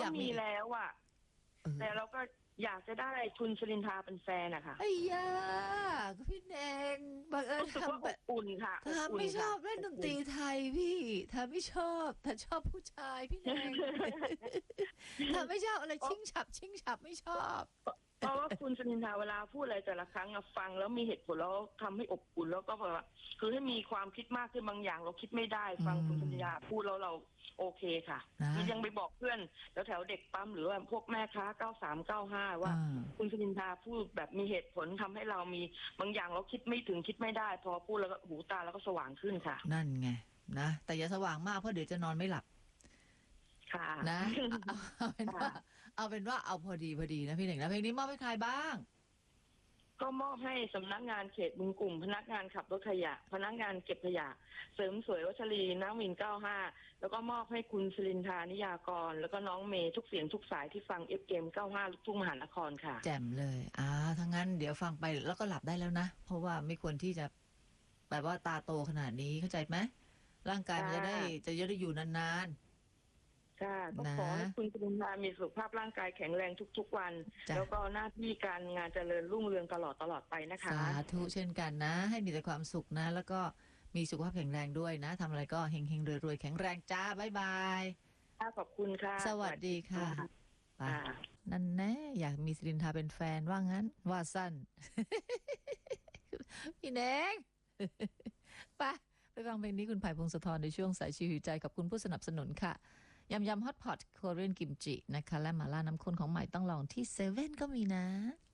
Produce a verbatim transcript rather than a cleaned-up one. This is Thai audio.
ากมีมีแล้วอ่ะเออแต่เราก็อยากจะได้คุณชลินทาเป็นแฟนอะค่ะไอ้ยาพี่แดงบังเอิญรู้สึกว่าทำอแบบบอุ่นค่ะถ้าอบอุ่นไม่ชอบค่ะเล่นดนอบอุ่ตรีไทยพี่ถ้าไม่ชอบถ้าชอบผู้ชายพี่แดง ถ้าไม่ชอบอะไรชิงฉับชิงฉับไม่ชอบเพราะว่าคุณชลินทาเวลาพูดอะไรแต่ละครั้งอะฟังแล้วมีเหตุผลแล้วทำให้อบอุ่นแล้วก็แบบว่าคือให้มีความคิดมากขึ้นบางอย่างเราคิดไม่ได้ ฟังอืมคุณชลินทาพูดแล้วเราโอเคค่ะนะคือยังไปบอกเพื่อนแล้วแถวเด็กปั๊มหรือว่าพวกแม่ค้าเก้าสามเก้าห้าว่าอ่าคุณชลินทาพูดแบบมีเหตุผลทำให้เรามีบางอย่างเราคิดไม่ถึงคิดไม่ได้ พอพูดแล้วก็หูตาแล้วก็สว่างขึ้นค่ะนั่นไงนะแต่อย่าสว่างมากเพราะเดี๋ยวจะนอนไม่หลับค่ะนะเอาเอาเป็นว่าเอาเป็นว่าเอาพอดีพอดีนะพี่หนึ่งนะเพลงนี้มอบให้ใครบ้างก็มอบให้สำนักงานเขตบึงกลุ่มพนักงานขับรถขยะ พนักงานเก็บขยะ เสริมสวยวัชรีน้ำวินเก้าห้าแล้วก็มอบให้คุณชลินทานิยากร แล้วก็น้องเมย์ทุกเสียงทุกสายที่ฟังเอฟเอ็มเก้าห้าลูกทุ่งมหานครค่ะแจ่มเลยอ่าทั้งนั้นเดี๋ยวฟังไปแล้วก็หลับได้แล้วนะ เพราะว่าไม่ควรที่จะแบบว่าตาโตขนาดนี้เข้าใจไหมร่างกายมันจะได้จะจะได้อยู่นานค่ะก็นะขอให้คุณชลินทามีสุขภาพร่างกายแข็งแรงทุกๆวันจ้ะแล้วก็หน้าที่การงานเจริญรุ่งเรืองตลอดตลอดไปนะๆคะสาธุเช่นกันนะ ให้มีแต่ความสุขนะ แล้วก็มีสุขภาพแข็งแรงด้วยนะทำอะไรก็เฮงเฮงรวยรวยๆแข็งแรงจ้าบ๊ายบายค่ะขอบคุณค่ะสวัสดีค่ะไปค่ะนั่นแน่อยากมีสิรินทาเป็นแฟนว่างั้น ว่าสั้น พี่แดง ไปไปฟังเพลงนี้คุณไผ่พงศธรในช่วงสายชิวหิวใจกับคุณผู้สนับสนุนค่ะยำยำฮอตพอตโคเรียนกิมจินะคะและหม่าล่าน้ำข้นของใหม่ต้องลองที่เซเว่นก็มีนะ